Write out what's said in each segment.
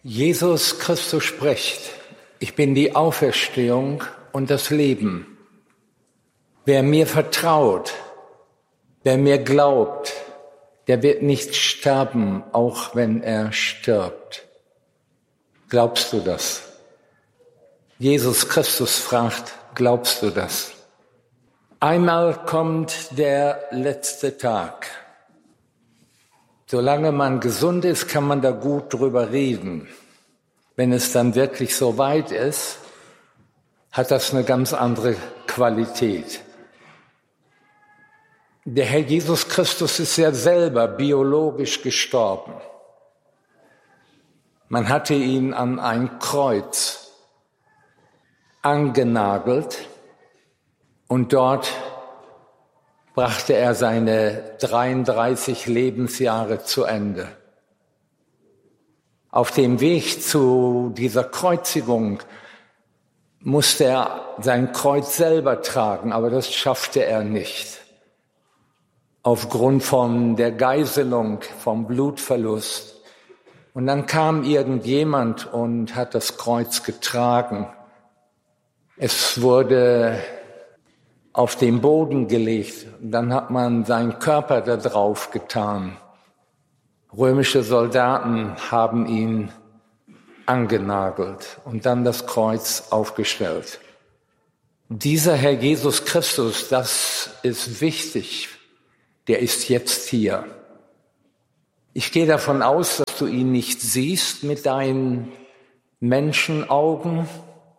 Jesus Christus spricht: Ich bin die Auferstehung und das Leben. Wer mir vertraut, wer mir glaubt, der wird nicht sterben, auch wenn er stirbt. Glaubst du das? Jesus Christus fragt: Glaubst du das? Einmal kommt der letzte Tag. Solange man gesund ist, kann man da gut drüber reden. Wenn es dann wirklich so weit ist, hat das eine ganz andere Qualität. Der Herr Jesus Christus ist ja selber biologisch gestorben. Man hatte ihn an ein Kreuz angenagelt und dort brachte er seine 33 Lebensjahre zu Ende. Auf dem Weg zu dieser Kreuzigung musste er sein Kreuz selber tragen, aber das schaffte er nicht. Aufgrund von der Geißelung, vom Blutverlust. Und dann kam irgendjemand und hat das Kreuz getragen. Es wurde auf den Boden gelegt. Und dann hat man seinen Körper da drauf getan. Römische Soldaten haben ihn angenagelt und dann das Kreuz aufgestellt. Dieser Herr Jesus Christus, das ist wichtig, der ist jetzt hier. Ich gehe davon aus, dass du ihn nicht siehst mit deinen Menschenaugen.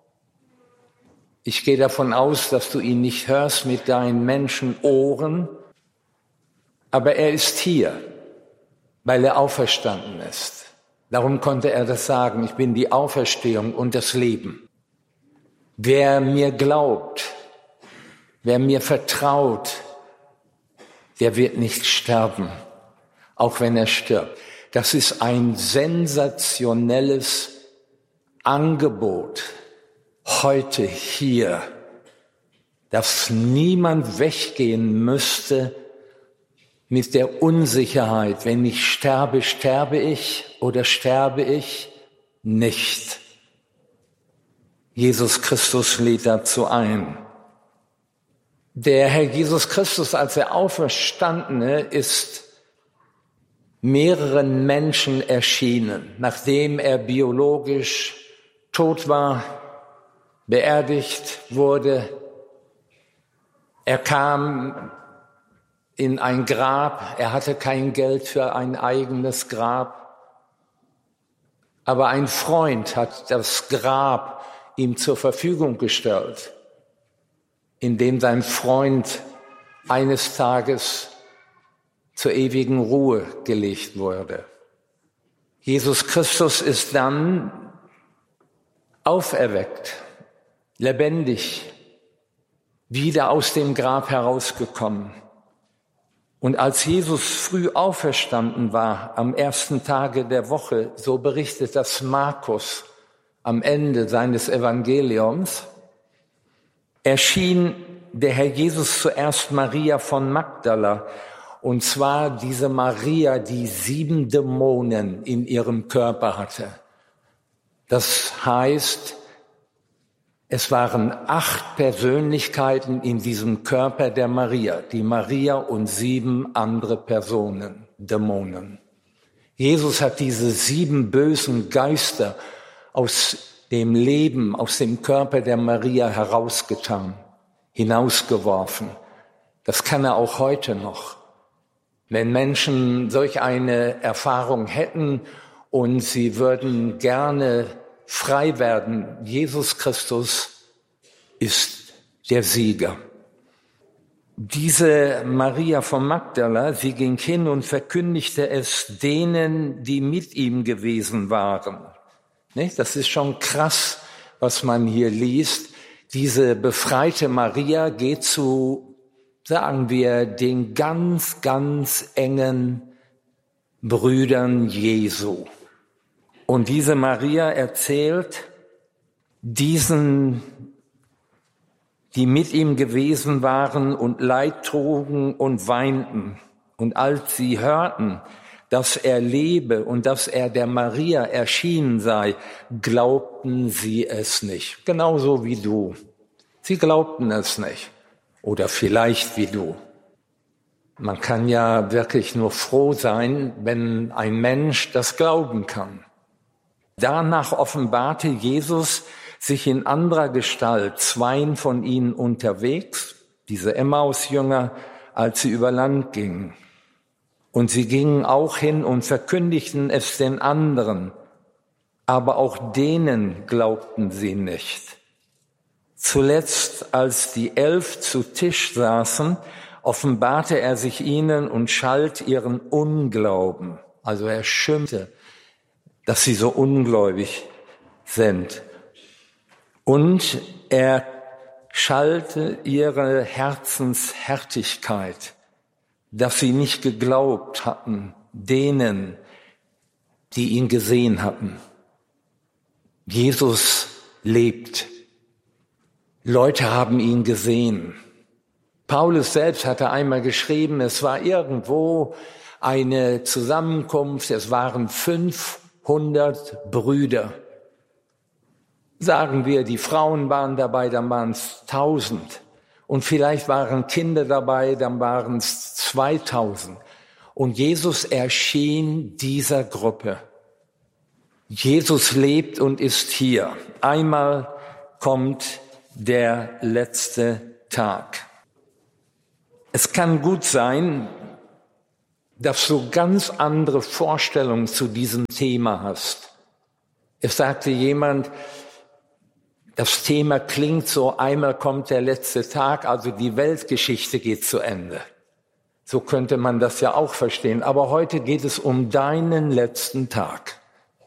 Ich gehe davon aus, dass du ihn nicht hörst mit deinen Menschenohren, aber er ist hier, weil er auferstanden ist. Darum konnte er das sagen: Ich bin die Auferstehung und das Leben. Wer mir glaubt, wer mir vertraut, der wird nicht sterben, auch wenn er stirbt. Das ist ein sensationelles Angebot. Heute hier, dass niemand weggehen müsste mit der Unsicherheit: Wenn ich sterbe, sterbe ich oder sterbe ich nicht. Jesus Christus lädt dazu ein. Der Herr Jesus Christus, als er Auferstandene, ist mehreren Menschen erschienen, nachdem er biologisch tot war, beerdigt wurde. Er kam in ein Grab. Er hatte kein Geld für ein eigenes Grab. Aber ein Freund hat das Grab ihm zur Verfügung gestellt, indem sein Freund eines Tages zur ewigen Ruhe gelegt wurde. Jesus Christus ist dann auferweckt, lebendig, wieder aus dem Grab herausgekommen. Und als Jesus früh auferstanden war, am ersten Tage der Woche, so berichtet das Markus am Ende seines Evangeliums, erschien der Herr Jesus zuerst Maria von Magdala. Und zwar diese Maria, die 7 Dämonen in ihrem Körper hatte. Das heißt, es waren 8 Persönlichkeiten in diesem Körper der Maria, die Maria und 7 andere Personen, Dämonen. Jesus hat diese 7 bösen Geister aus dem Leben, aus dem Körper der Maria herausgetan, hinausgeworfen. Das kann er auch heute noch. Wenn Menschen solch eine Erfahrung hätten und sie würden gerne frei werden, Jesus Christus ist der Sieger. Diese Maria von Magdala, sie ging hin und verkündigte es denen, die mit ihm gewesen waren. Nicht? Das ist schon krass, was man hier liest. Diese befreite Maria geht zu, sagen wir, den ganz, ganz engen Brüdern Jesu. Und diese Maria erzählt diesen, die mit ihm gewesen waren und Leid trugen und weinten. Und als sie hörten, dass er lebe und dass er der Maria erschienen sei, glaubten sie es nicht. Genauso wie du. Sie glaubten es nicht. Oder vielleicht wie du. Man kann ja wirklich nur froh sein, wenn ein Mensch das glauben kann. Danach offenbarte Jesus sich in anderer Gestalt zweien von ihnen unterwegs, diese Emmaus-Jünger, als sie über Land gingen. Und sie gingen auch hin und verkündigten es den anderen, aber auch denen glaubten sie nicht. Zuletzt, als die 11 zu Tisch saßen, offenbarte er sich ihnen und schalt ihren Unglauben. Also er schimpfte, dass sie so ungläubig sind. Und er schalte ihre Herzenshärtigkeit, dass sie nicht geglaubt hatten, denen, die ihn gesehen hatten. Jesus lebt. Leute haben ihn gesehen. Paulus selbst hatte einmal geschrieben, es war irgendwo eine Zusammenkunft, es waren 500 Brüder. Sagen wir, die Frauen waren dabei, dann waren es 1000. Und vielleicht waren Kinder dabei, dann waren es 2000. Und Jesus erschien dieser Gruppe. Jesus lebt und ist hier. Einmal kommt der letzte Tag. Es kann gut sein, dass du ganz andere Vorstellungen zu diesem Thema hast. Es sagte jemand, das Thema klingt so, einmal kommt der letzte Tag, also die Weltgeschichte geht zu Ende. So könnte man das ja auch verstehen. Aber heute geht es um deinen letzten Tag.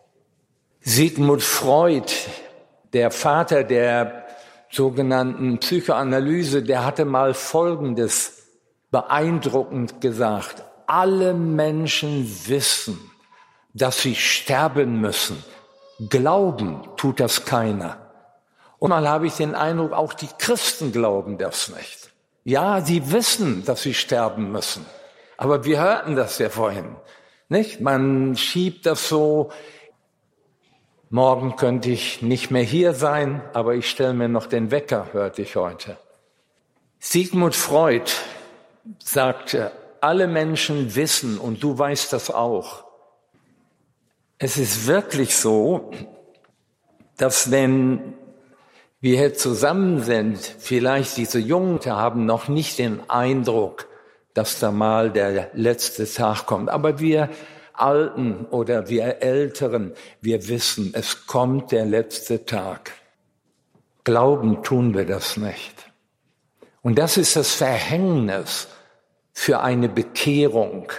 Sigmund Freud, der Vater der sogenannten Psychoanalyse, der hatte mal Folgendes beeindruckend gesagt. Alle Menschen wissen, dass sie sterben müssen. Glauben tut das keiner. Und mal habe ich den Eindruck, auch die Christen glauben das nicht. Ja, sie wissen, dass sie sterben müssen. Aber wir hörten das ja vorhin, nicht? Man schiebt das so, morgen könnte ich nicht mehr hier sein, aber ich stelle mir noch den Wecker, hörte ich heute. Sigmund Freud sagte, alle Menschen wissen, und du weißt das auch. Es ist wirklich so, dass wenn wir hier zusammen sind, vielleicht diese Jungen haben noch nicht den Eindruck, dass da mal der letzte Tag kommt. Aber wir Alten oder wir Älteren, wir wissen, es kommt der letzte Tag. Glauben tun wir das nicht. Und das ist das Verhängnis für eine Bekehrung,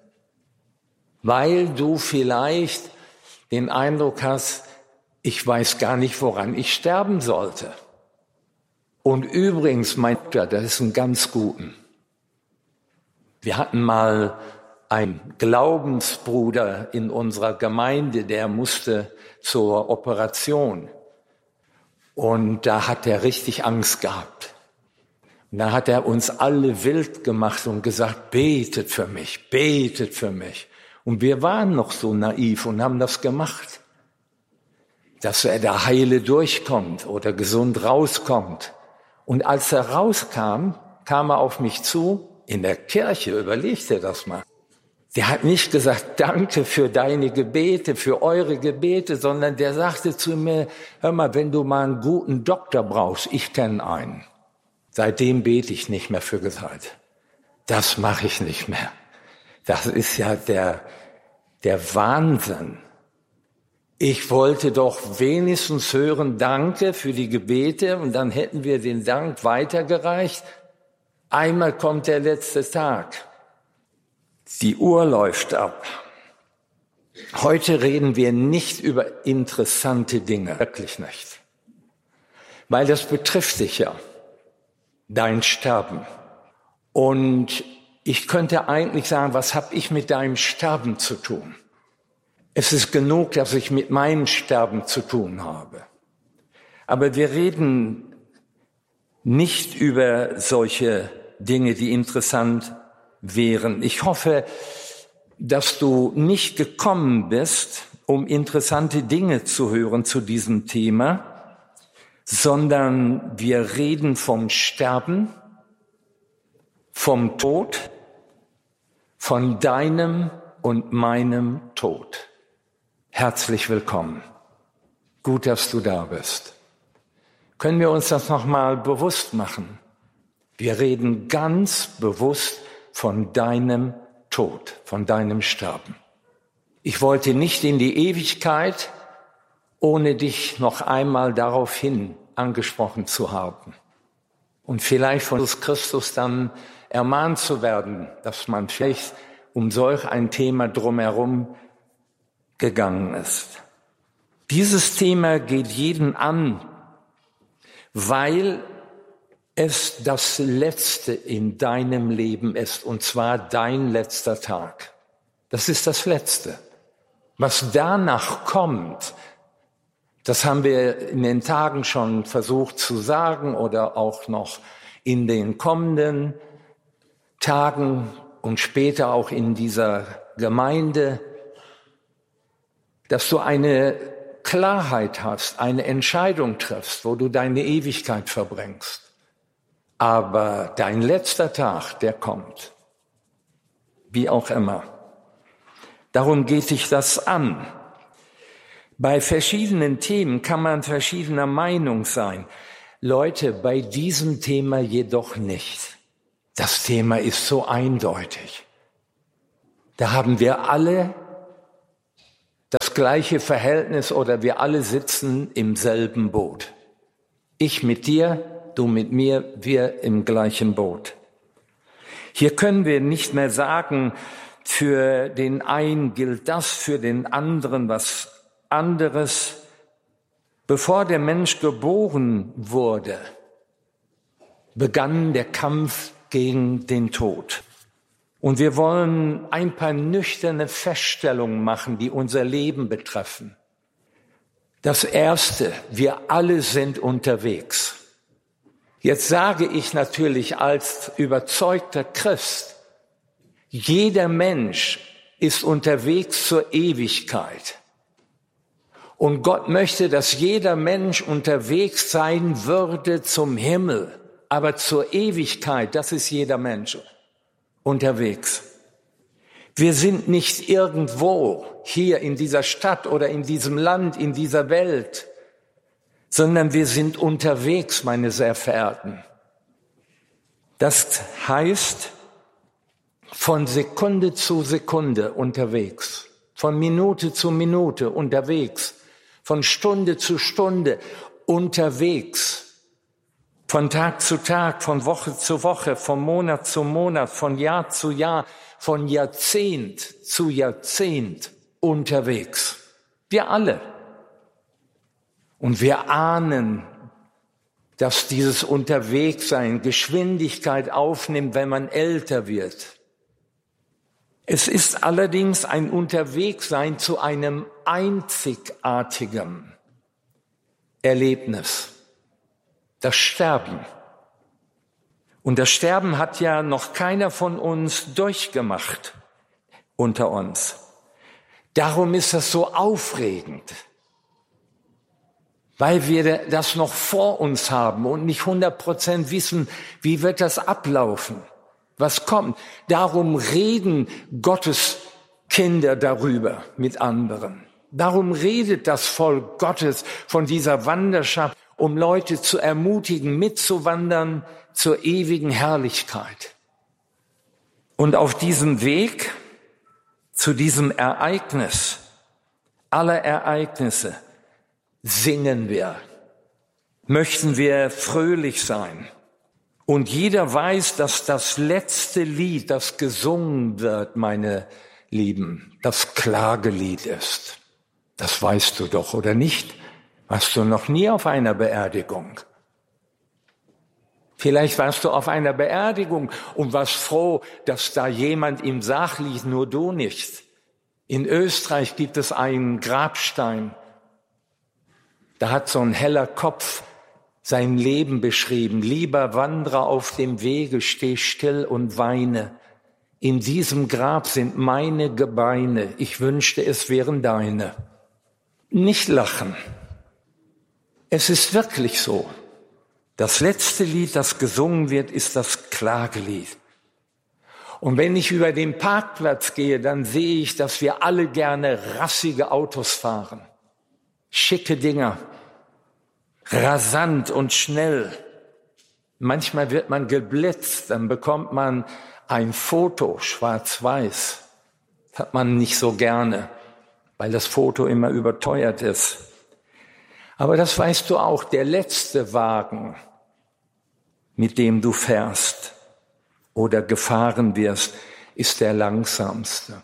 weil du vielleicht den Eindruck hast, ich weiß gar nicht, woran ich sterben sollte. Und übrigens, mein Doktor, das ist ein ganz guten. Wir hatten mal einen Glaubensbruder in unserer Gemeinde, der musste zur Operation. Und da hat er richtig Angst gehabt. Und da hat er uns alle wild gemacht und gesagt, betet für mich, betet für mich. Und wir waren noch so naiv und haben das gemacht, dass er da heile durchkommt oder gesund rauskommt. Und als er rauskam, kam er auf mich zu, in der Kirche, überleg dir das mal. Der hat nicht gesagt, danke für deine Gebete, für eure Gebete, sondern der sagte zu mir, hör mal, wenn du mal einen guten Doktor brauchst, ich kenne einen. Seitdem bete ich nicht mehr für Gesundheit. Das mache ich nicht mehr. Das ist ja der Wahnsinn. Ich wollte doch wenigstens hören, danke für die Gebete, und dann hätten wir den Dank weitergereicht. Einmal kommt der letzte Tag. Die Uhr läuft ab. Heute reden wir nicht über interessante Dinge, wirklich nicht. Weil das betrifft dich ja, dein Sterben. Und ich könnte eigentlich sagen, was habe ich mit deinem Sterben zu tun? Es ist genug, dass ich mit meinem Sterben zu tun habe. Aber wir reden nicht über solche Dinge, die interessant wären. Ich hoffe, dass du nicht gekommen bist, um interessante Dinge zu hören zu diesem Thema, sondern wir reden vom Sterben, vom Tod, von deinem und meinem Tod. Herzlich willkommen. Gut, dass du da bist. Können wir uns das nochmal bewusst machen? Wir reden ganz bewusst von deinem Tod, von deinem Sterben. Ich wollte nicht in die Ewigkeit, ohne dich noch einmal daraufhin angesprochen zu haben. Und vielleicht von Jesus Christus dann ermahnt zu werden, dass man vielleicht um solch ein Thema drumherum gegangen ist. Dieses Thema geht jeden an, weil es das Letzte in deinem Leben ist, und zwar dein letzter Tag. Das ist das Letzte. Was danach kommt, das haben wir in den Tagen schon versucht zu sagen oder auch noch in den kommenden Tagen und später auch in dieser Gemeinde, dass du eine Klarheit hast, eine Entscheidung triffst, wo du deine Ewigkeit verbringst. Aber dein letzter Tag, der kommt. Wie auch immer. Darum geht dich das an. Bei verschiedenen Themen kann man verschiedener Meinung sein. Leute, bei diesem Thema jedoch nicht. Das Thema ist so eindeutig. Da haben wir alle das gleiche Verhältnis oder wir alle sitzen im selben Boot. Ich mit dir, du mit mir, wir im gleichen Boot. Hier können wir nicht mehr sagen, für den einen gilt das, für den anderen was anderes. Bevor der Mensch geboren wurde, begann der Kampf gegen den Tod. Und wir wollen ein paar nüchterne Feststellungen machen, die unser Leben betreffen. Das Erste, wir alle sind unterwegs. Jetzt sage ich natürlich als überzeugter Christ, jeder Mensch ist unterwegs zur Ewigkeit. Und Gott möchte, dass jeder Mensch unterwegs sein würde zum Himmel. Aber zur Ewigkeit, das ist jeder Mensch unterwegs. Wir sind nicht irgendwo hier in dieser Stadt oder in diesem Land, in dieser Welt, sondern wir sind unterwegs, meine sehr Verehrten. Das heißt, von Sekunde zu Sekunde unterwegs, von Minute zu Minute unterwegs, von Stunde zu Stunde unterwegs, von Tag zu Tag, von Woche zu Woche, von Monat zu Monat, von Jahr zu Jahr, von Jahrzehnt zu Jahrzehnt unterwegs. Wir alle. Und wir ahnen, dass dieses Unterwegssein Geschwindigkeit aufnimmt, wenn man älter wird. Es ist allerdings ein Unterwegssein zu einem einzigartigen Erlebnis. Das Sterben. Und das Sterben hat ja noch keiner von uns durchgemacht unter uns. Darum ist das so aufregend, weil wir das noch vor uns haben und nicht 100% wissen, wie wird das ablaufen, was kommt. Darum reden Gottes Kinder darüber mit anderen. Darum redet das Volk Gottes von dieser Wanderschaft, um Leute zu ermutigen, mitzuwandern zur ewigen Herrlichkeit. Und auf diesem Weg zu diesem Ereignis, aller Ereignisse, singen wir, möchten wir fröhlich sein. Und jeder weiß, dass das letzte Lied, das gesungen wird, meine Lieben, das Klagelied ist. Das weißt du doch, oder nicht? Warst du noch nie auf einer Beerdigung? Vielleicht warst du auf einer Beerdigung und warst froh, dass da jemand im Sarg liegt, nur du nicht. In Österreich gibt es einen Grabstein. Da hat so ein heller Kopf sein Leben beschrieben. Lieber Wanderer auf dem Wege, steh still und weine. in diesem Grab sind meine Gebeine, ich wünschte, es wären deine. Nicht lachen. Es ist wirklich so. Das letzte Lied, das gesungen wird, ist das Klagelied. Und wenn ich über den Parkplatz gehe, dann sehe ich, dass wir alle gerne rassige Autos fahren. Schicke Dinger. Rasant und schnell. Manchmal wird man geblitzt, dann bekommt man ein Foto, schwarz-weiß. Das hat man nicht so gerne, weil das Foto immer überteuert ist. Aber das weißt du auch, der letzte Wagen, mit dem du fährst oder gefahren wirst, ist der langsamste.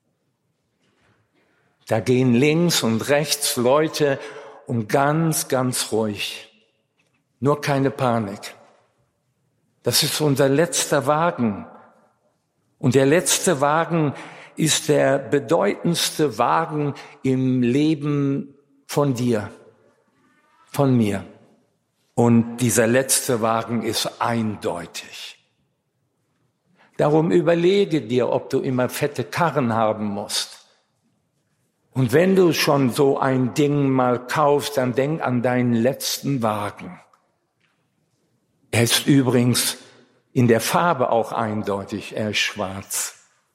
Da gehen links und rechts Leute und ganz, ganz ruhig. Nur keine Panik. Das ist unser letzter Wagen. Und der letzte Wagen ist der bedeutendste Wagen im Leben von dir, von mir. Und dieser letzte Wagen ist eindeutig. Darum überlege dir, ob du immer fette Karren haben musst. Und wenn du schon so ein Ding mal kaufst, dann denk an deinen letzten Wagen. Er ist übrigens in der Farbe auch eindeutig, er ist schwarz.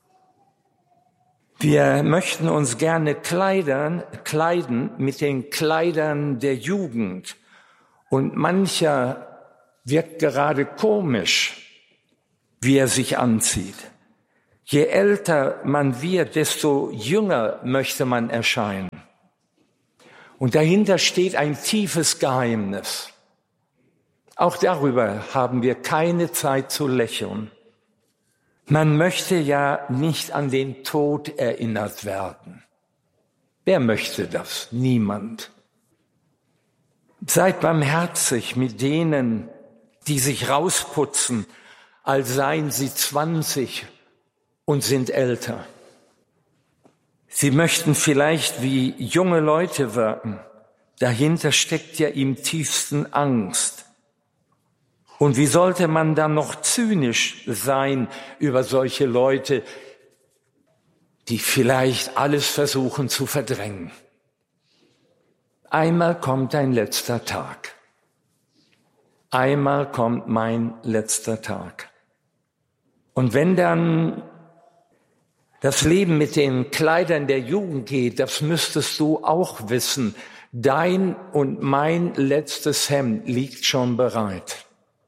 Wir möchten uns gerne kleiden mit den Kleidern der Jugend. Und mancher wirkt gerade komisch, wie er sich anzieht. Je älter man wird, desto jünger möchte man erscheinen. Und dahinter steht ein tiefes Geheimnis. Auch darüber haben wir keine Zeit zu lächeln. Man möchte ja nicht an den Tod erinnert werden. Wer möchte das? Niemand. Seid barmherzig mit denen, die sich rausputzen, als seien sie 20 und sind älter. Sie möchten vielleicht wie junge Leute wirken. Dahinter steckt ja im tiefsten Angst. Und wie sollte man dann noch zynisch sein über solche Leute, die vielleicht alles versuchen zu verdrängen? Einmal kommt dein letzter Tag. Einmal kommt mein letzter Tag. Und wenn dann das Leben mit den Kleidern der Jugend geht, das müsstest du auch wissen. Dein und mein letztes Hemd liegt schon bereit.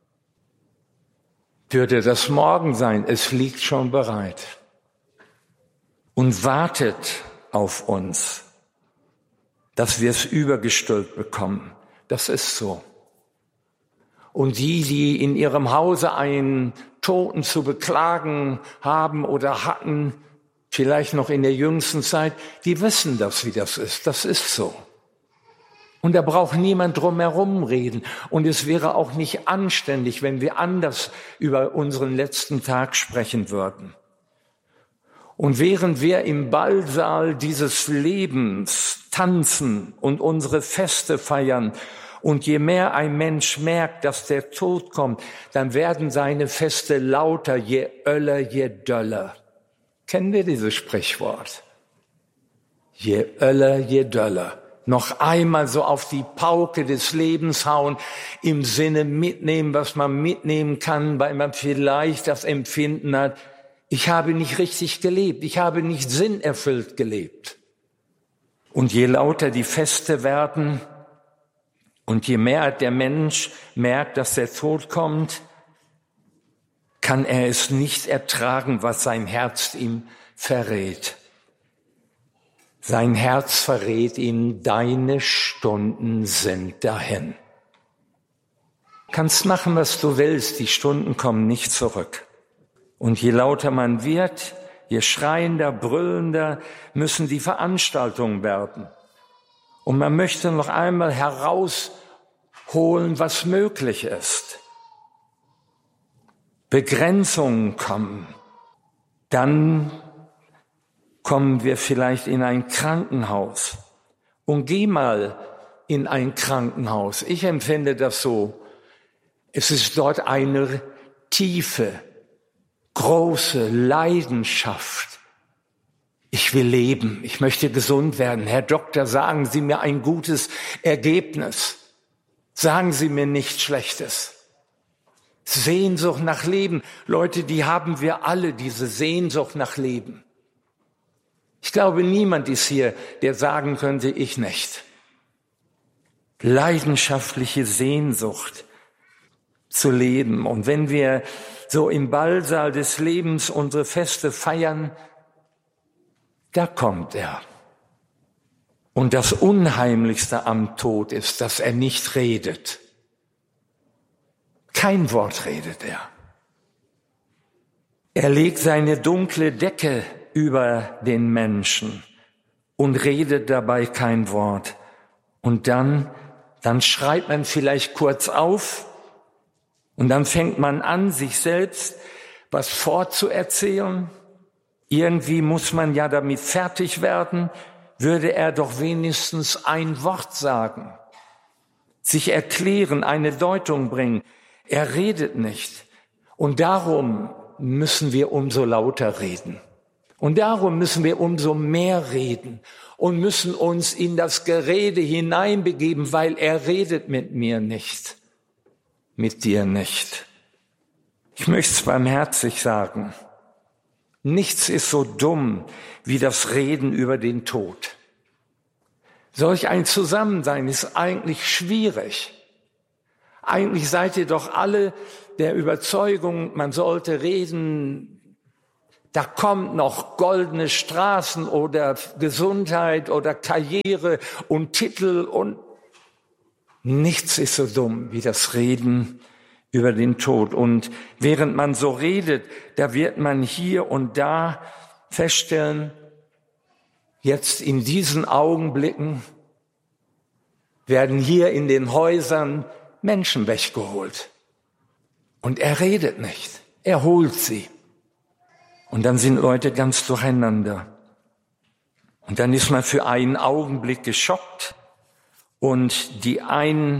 Würde das morgen sein, es liegt schon bereit und wartet auf uns, dass wir es übergestülpt bekommen. Das ist so. Und die in ihrem Hause einen Toten zu beklagen haben oder hatten, vielleicht noch in der jüngsten Zeit, die wissen das, wie das ist. Das ist so. Und da braucht niemand drum herum reden. Und es wäre auch nicht anständig, wenn wir anders über unseren letzten Tag sprechen würden. Und während wir im Ballsaal dieses Lebens tanzen und unsere Feste feiern, und je mehr ein Mensch merkt, dass der Tod kommt, dann werden seine Feste lauter, je öller, je döller. Kennen wir dieses Sprichwort? Je öller, je döller. Noch einmal so auf die Pauke des Lebens hauen, im Sinne mitnehmen, was man mitnehmen kann, weil man vielleicht das Empfinden hat, ich habe nicht richtig gelebt, ich habe nicht sinnerfüllt gelebt. Und je lauter die Feste werden und je mehr der Mensch merkt, dass der Tod kommt, kann er es nicht ertragen, was sein Herz ihm verrät. Sein Herz verrät ihm, deine Stunden sind dahin. Kannst machen, was du willst, die Stunden kommen nicht zurück. Und je lauter man wird, je schreiender, brüllender müssen die Veranstaltungen werden. Und man möchte noch einmal herausholen, was möglich ist. Begrenzungen kommen, dann kommen wir vielleicht in ein Krankenhaus. Und geh mal in ein Krankenhaus. Ich empfinde das so. Es ist dort eine tiefe, große Leidenschaft. Ich will leben, ich möchte gesund werden. Herr Doktor, sagen Sie mir ein gutes Ergebnis. Sagen Sie mir nichts Schlechtes. Sehnsucht nach Leben. Leute, die haben wir alle, diese Sehnsucht nach Leben. Ich glaube, niemand ist hier, der sagen könnte, ich nicht. Leidenschaftliche Sehnsucht zu leben. Und wenn wir so im Ballsaal des Lebens unsere Feste feiern, da kommt er. Und das Unheimlichste am Tod ist, dass er nicht redet. Kein Wort redet er. Er legt seine dunkle Decke über den Menschen und redet dabei kein Wort. Und dann schreibt man vielleicht kurz auf und dann fängt man an, sich selbst was vorzuerzählen. Irgendwie muss man ja damit fertig werden, würde er doch wenigstens ein Wort sagen, sich erklären, eine Deutung bringen. Er redet nicht. Und darum müssen wir umso lauter reden. Und darum müssen wir umso mehr reden und müssen uns in das Gerede hineinbegeben, weil er redet mit mir nicht, mit dir nicht. Ich möchte es barmherzig sagen. Nichts ist so dumm wie das Reden über den Tod. Solch ein Zusammensein ist eigentlich schwierig. Eigentlich seid ihr doch alle der Überzeugung, man sollte reden, da kommt noch goldene Straßen oder Gesundheit oder Karriere und Titel und nichts ist so dumm wie das Reden über den Tod. Und während man so redet, da wird man hier und da feststellen, jetzt in diesen Augenblicken werden hier in den Häusern Menschen weggeholt. Und er redet nicht, er holt sie. Und dann sind Leute ganz durcheinander. Und dann ist man für einen Augenblick geschockt und die einen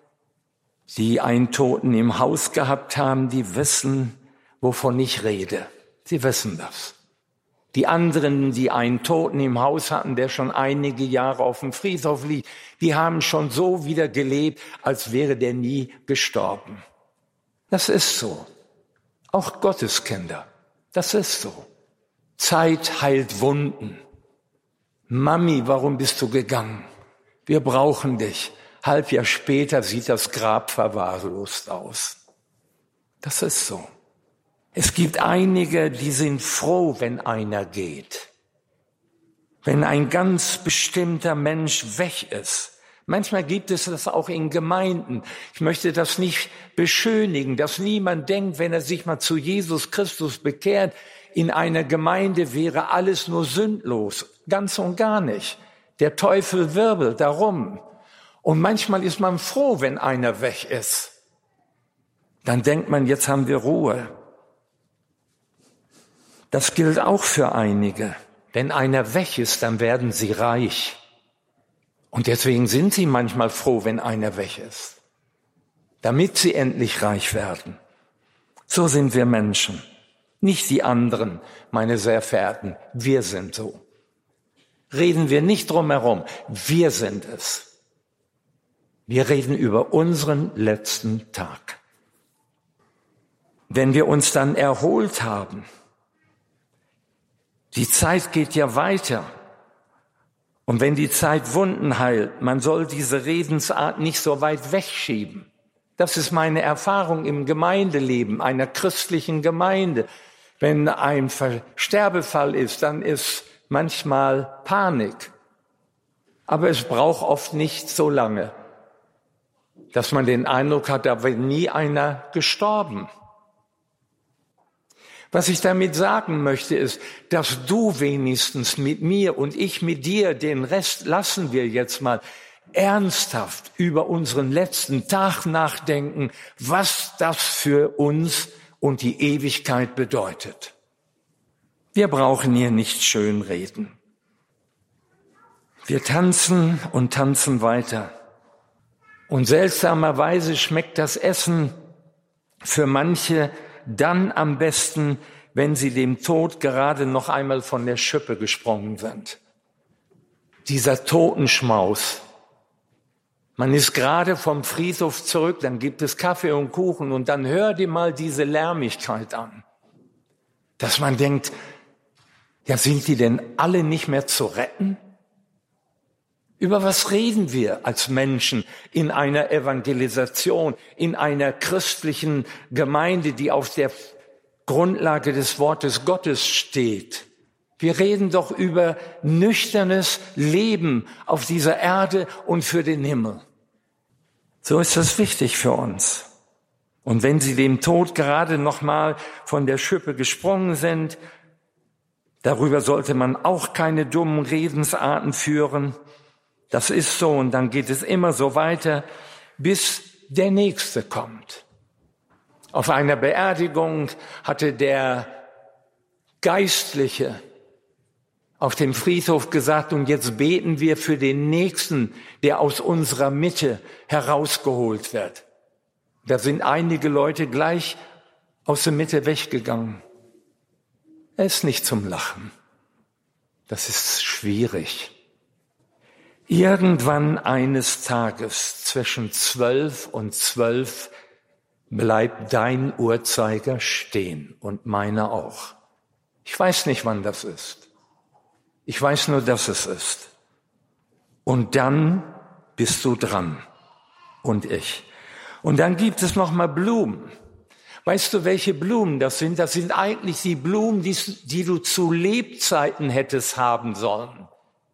Toten im Haus gehabt haben, die wissen, wovon ich rede. Sie wissen das. Die anderen, die einen Toten im Haus hatten, der schon einige Jahre auf dem Friedhof liegt, die haben schon so wieder gelebt, als wäre der nie gestorben. Das ist so. Auch Gotteskinder. Das ist so. Zeit heilt Wunden. Mami, warum bist du gegangen? Wir brauchen dich. Halbjahr später sieht das Grab verwahrlost aus. Das ist so. Es gibt einige, die sind froh, wenn einer geht. Wenn ein ganz bestimmter Mensch weg ist. Manchmal gibt es das auch in Gemeinden. Ich möchte das nicht beschönigen, dass niemand denkt, wenn er sich mal zu Jesus Christus bekehrt, in einer Gemeinde wäre alles nur sündlos. Ganz und gar nicht. Der Teufel wirbelt darum. Und manchmal ist man froh, wenn einer weg ist. Dann denkt man, jetzt haben wir Ruhe. Das gilt auch für einige. Wenn einer weg ist, dann werden sie reich. Und deswegen sind sie manchmal froh, wenn einer weg ist. Damit sie endlich reich werden. So sind wir Menschen. Nicht die anderen, meine sehr verehrten. Wir sind so. Reden wir nicht drum herum. Wir sind es. Wir reden über unseren letzten Tag. Wenn wir uns dann erholt haben, die Zeit geht ja weiter. Und wenn die Zeit Wunden heilt, man soll diese Redensart nicht so weit wegschieben. Das ist meine Erfahrung im Gemeindeleben, einer christlichen Gemeinde. Wenn ein Sterbefall ist, dann ist manchmal Panik. Aber es braucht oft nicht so lange, dass man den Eindruck hat, da wäre nie einer gestorben. Was ich damit sagen möchte, ist, dass du wenigstens mit mir und ich mit dir, den Rest lassen wir jetzt mal, ernsthaft über unseren letzten Tag nachdenken, was das für uns und die Ewigkeit bedeutet. Wir brauchen hier nicht schönreden. Wir tanzen und tanzen weiter. Und seltsamerweise schmeckt das Essen für manche dann am besten, wenn sie dem Tod gerade noch einmal von der Schippe gesprungen sind. Dieser Totenschmaus. Man ist gerade vom Friedhof zurück, dann gibt es Kaffee und Kuchen und dann hör dir mal diese Lärmigkeit an. Dass man denkt, ja, sind die denn alle nicht mehr zu retten? Über was reden wir als Menschen in einer Evangelisation, in einer christlichen Gemeinde, die auf der Grundlage des Wortes Gottes steht? Wir reden doch über nüchternes Leben auf dieser Erde und für den Himmel. So ist das wichtig für uns. Und wenn sie dem Tod gerade noch mal von der Schippe gesprungen sind, darüber sollte man auch keine dummen Redensarten führen. Das ist so und dann geht es immer so weiter, bis der Nächste kommt. Auf einer Beerdigung hatte der Geistliche auf dem Friedhof gesagt, und jetzt beten wir für den Nächsten, der aus unserer Mitte herausgeholt wird. Da sind einige Leute gleich aus der Mitte weggegangen. Er ist nicht zum Lachen. Das ist schwierig. Irgendwann eines Tages zwischen 12 und 12 bleibt dein Uhrzeiger stehen und meiner auch. Ich weiß nicht, wann das ist. Ich weiß nur, dass es ist. Und dann bist du dran. Und ich. Und dann gibt es noch mal Blumen. Weißt du, welche Blumen das sind? Das sind eigentlich die Blumen, die du zu Lebzeiten hättest haben sollen.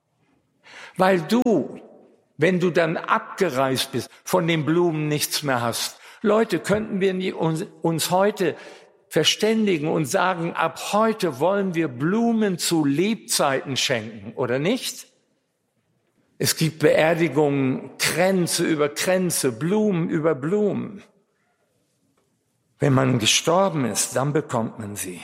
Weil du, wenn du dann abgereist bist, von den Blumen nichts mehr hast. Leute, könnten wir uns heute verständigen und sagen, ab heute wollen wir Blumen zu Lebzeiten schenken, oder nicht? Es gibt Beerdigungen, Kränze über Kränze, Blumen über Blumen. Wenn man gestorben ist, dann bekommt man sie.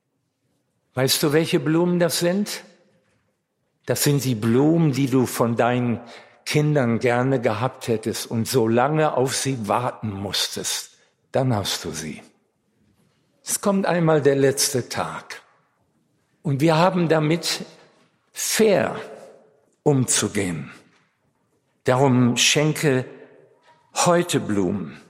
Weißt du, welche Blumen das sind? Das sind die Blumen, die du von deinen Kindern gerne gehabt hättest und so lange auf sie warten musstest. Dann hast du sie. Es kommt einmal der letzte Tag. Und wir haben damit fair umzugehen. Darum schenke heute Blumen,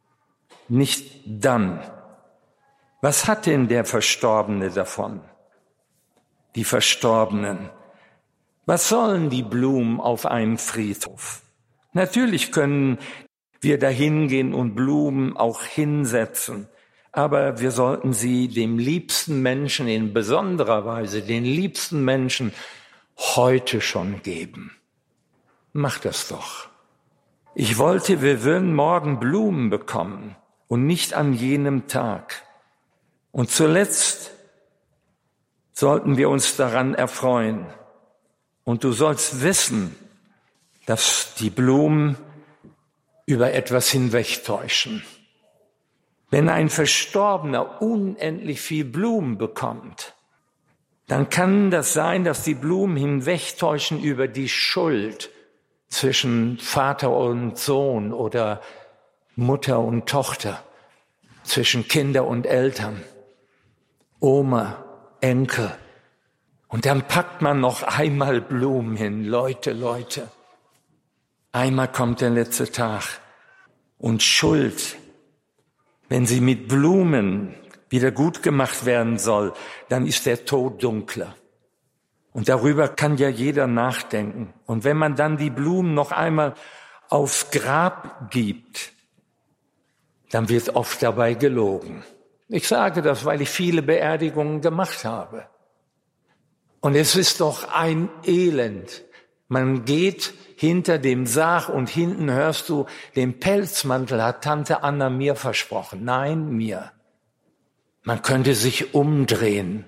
nicht dann. Was hat denn der Verstorbene davon? Die Verstorbenen. Was sollen die Blumen auf einem Friedhof? Natürlich können wir da hingehen und Blumen auch hinsetzen. Aber wir sollten sie dem liebsten Menschen, in besonderer Weise den liebsten Menschen heute schon geben. Mach das doch. Ich wollte, wir würden morgen Blumen bekommen und nicht an jenem Tag. Und zuletzt sollten wir uns daran erfreuen. Und du sollst wissen, dass die Blumen über etwas hinwegtäuschen. Wenn ein Verstorbener unendlich viel Blumen bekommt, dann kann das sein, dass die Blumen hinwegtäuschen über die Schuld zwischen Vater und Sohn oder Mutter und Tochter, zwischen Kinder und Eltern, Oma, Enkel. Und dann packt man noch einmal Blumen hin. Leute, einmal kommt der letzte Tag. Und Schuld, wenn sie mit Blumen wieder gut gemacht werden soll, dann ist der Tod dunkler. Und darüber kann ja jeder nachdenken. Und wenn man dann die Blumen noch einmal aufs Grab gibt, dann wird oft dabei gelogen. Ich sage das, weil ich viele Beerdigungen gemacht habe. Und es ist doch ein Elend. Man geht hinter dem Sarg und hinten hörst du, den Pelzmantel hat Tante Anna mir versprochen. Nein, mir. Man könnte sich umdrehen,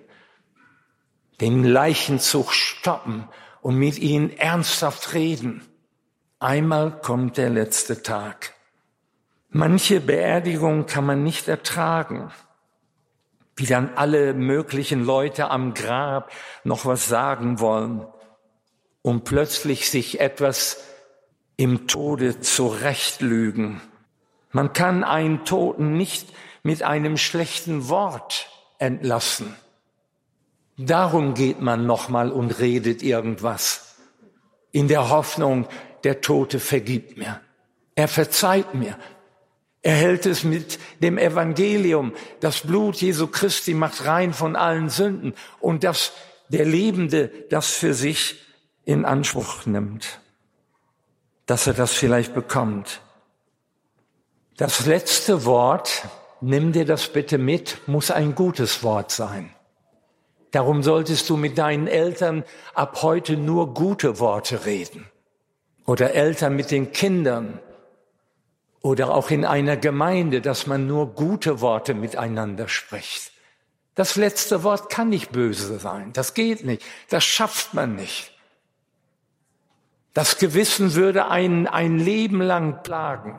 den Leichenzug stoppen und mit ihnen ernsthaft reden. Einmal kommt der letzte Tag. Manche Beerdigungen kann man nicht ertragen, wie dann alle möglichen Leute am Grab noch was sagen wollen und plötzlich sich etwas im Tode zurechtlügen. Man kann einen Toten nicht mit einem schlechten Wort entlassen. Darum geht man nochmal und redet irgendwas. In der Hoffnung, der Tote vergibt mir. Er verzeiht mir. Er hält es mit dem Evangelium. Das Blut Jesu Christi macht rein von allen Sünden. Und dass der Lebende das für sich in Anspruch nimmt. Dass er das vielleicht bekommt. Das letzte Wort, nimm dir das bitte mit, muss ein gutes Wort sein. Darum solltest du mit deinen Eltern ab heute nur gute Worte reden. Oder Eltern mit den Kindern. Oder auch in einer Gemeinde, dass man nur gute Worte miteinander spricht. Das letzte Wort kann nicht böse sein. Das geht nicht. Das schafft man nicht. Das Gewissen würde einen ein Leben lang plagen.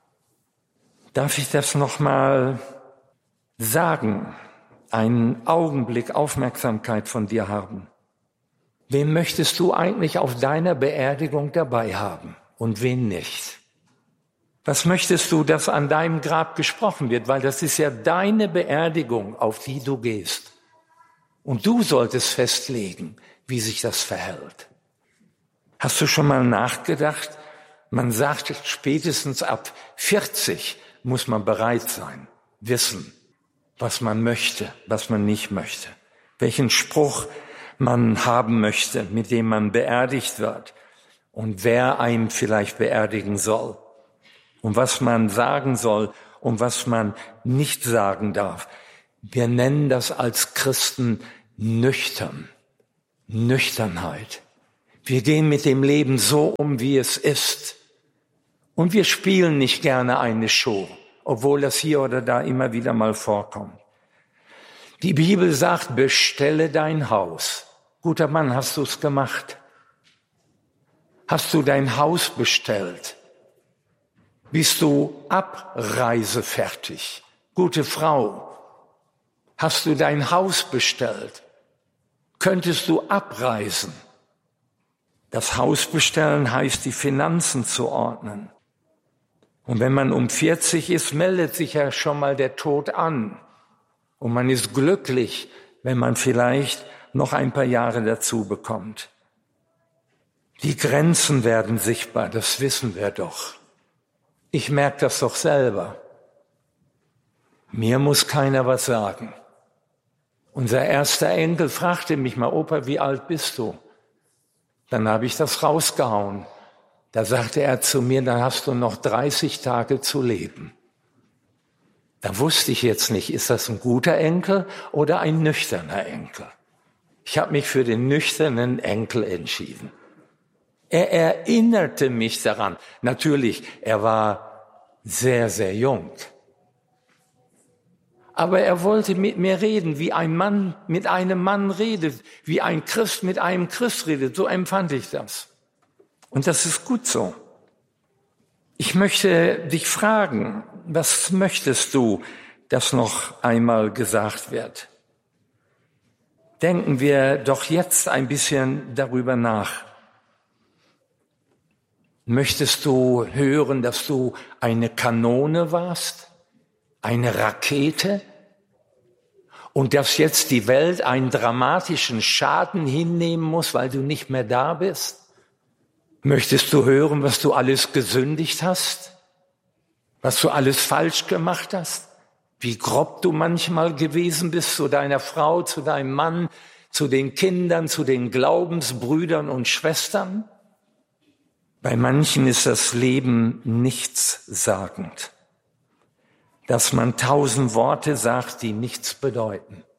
Darf ich das nochmal sagen? Einen Augenblick Aufmerksamkeit von dir haben. Wen möchtest du eigentlich auf deiner Beerdigung dabei haben und wen nicht? Was möchtest du, dass an deinem Grab gesprochen wird? Weil das ist ja deine Beerdigung, auf die du gehst. Und du solltest festlegen, wie sich das verhält. Hast du schon mal nachgedacht? Man sagt, spätestens ab 40 muss man bereit sein, wissen, was man möchte, was man nicht möchte, welchen Spruch man haben möchte, mit dem man beerdigt wird und wer einem vielleicht beerdigen soll und was man sagen soll und was man nicht sagen darf. Wir nennen das als Christen nüchtern, Nüchternheit. Wir gehen mit dem Leben so um, wie es ist. Und wir spielen nicht gerne eine Show, obwohl das hier oder da immer wieder mal vorkommt. Die Bibel sagt, bestelle dein Haus. Guter Mann, hast du es gemacht? Hast du dein Haus bestellt? Bist du abreisefertig? Gute Frau, hast du dein Haus bestellt? Könntest du abreisen? Das Haus bestellen heißt, die Finanzen zu ordnen. Und wenn man um 40 ist, meldet sich ja schon mal der Tod an. Und man ist glücklich, wenn man vielleicht noch ein paar Jahre dazu bekommt. Die Grenzen werden sichtbar, das wissen wir doch. Ich merke das doch selber. Mir muss keiner was sagen. Unser erster Enkel fragte mich mal, Opa, wie alt bist du? Dann habe ich das rausgehauen. Da sagte er zu mir, dann hast du noch 30 Tage zu leben. Da wusste ich jetzt nicht, ist das ein guter Enkel oder ein nüchterner Enkel? Ich habe mich für den nüchternen Enkel entschieden. Er erinnerte mich daran. Natürlich, er war sehr, sehr jung. Aber er wollte mit mir reden, wie ein Mann mit einem Mann redet, wie ein Christ mit einem Christ redet. So empfand ich das. Und das ist gut so. Ich möchte dich fragen, was möchtest du, dass noch einmal gesagt wird? Denken wir doch jetzt ein bisschen darüber nach. Möchtest du hören, dass du eine Kanone warst? Eine Rakete? Und dass jetzt die Welt einen dramatischen Schaden hinnehmen muss, weil du nicht mehr da bist? Möchtest du hören, was du alles gesündigt hast? Was du alles falsch gemacht hast? Wie grob du manchmal gewesen bist zu deiner Frau, zu deinem Mann, zu den Kindern, zu den Glaubensbrüdern und Schwestern? Bei manchen ist das Leben nichtssagend, dass man 1000 Worte sagt, die nichts bedeuten.